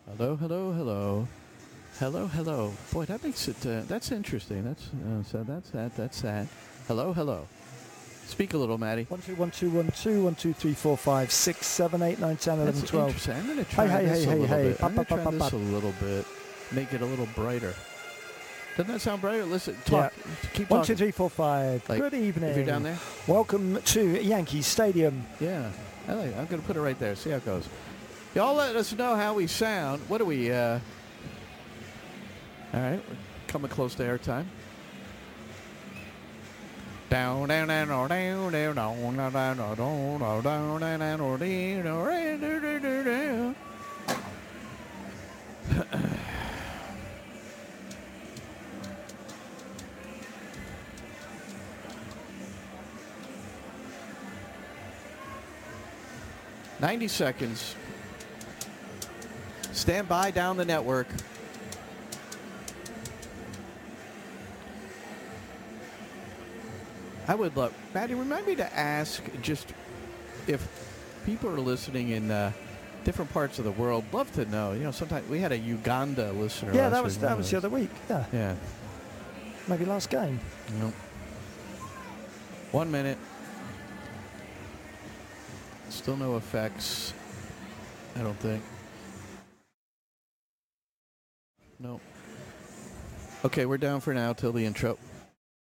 Hello, hello, hello. Hello, hello. Boy, that makes it, that's interesting. So that's that, that's that. Hello, hello. Speak a little, Maddie. 1 2 1 2 1 2 1 2 3 4 5 6 7 8 9 10 11 That's 12. interesting. I'm going to try Hey, this hey, a hey, little hey, bit. hey. I'm going to try Pop, this pop. a little bit. Make it a little brighter. Doesn't that sound brighter? Listen, talk. Yeah. Keep 1 talking. 2 3 4 5. Like, Good evening. If you're down there? Welcome to Yankee Stadium. Yeah. I'm going to put it right there. See how it goes. Y'all let us know how we sound. What do we, all right. We're coming close to airtime. Down, down, down, down, down, down, down, down, down, down, down, down, down. 90 seconds. Stand by down the network. I would love, Maddie, remind me to ask just if people are listening in different parts of the world. Love to know. You know, sometimes we had a Uganda listener. Yeah, last that week. was the other week. Yeah. Yeah. Maybe last game. Nope. 1 minute. Still no effects. I don't think. Nope. Okay, we're down for now till the intro.